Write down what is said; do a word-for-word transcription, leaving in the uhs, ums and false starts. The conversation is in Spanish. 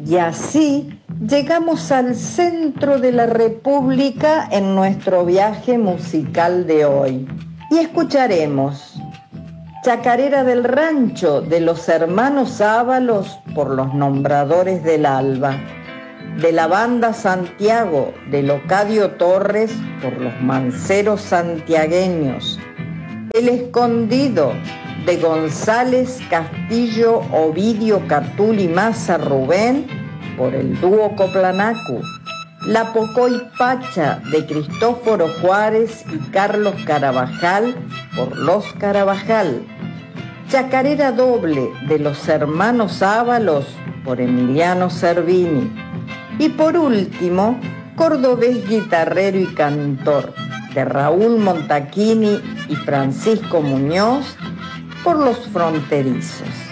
Y así llegamos al centro de la República en nuestro viaje musical de hoy. Y escucharemos Chacarera del Rancho de los hermanos Ábalos por los Nombradores del Alba, de la banda Santiago de Locadio Torres por los Manceros Santiagueños, El Escondido de González Castillo, Ovidio Catuli Maza Rubén por el dúo Coplanacu, La Pocoy Pacha de Cristóforo Juárez y Carlos Carabajal por los Carabajal, Chacarera Doble de los hermanos Ábalos por Emiliano Cervini y por último Cordobés Guitarrero y Cantor de Raúl Montaquini y Francisco Muñoz por los Fronterizos.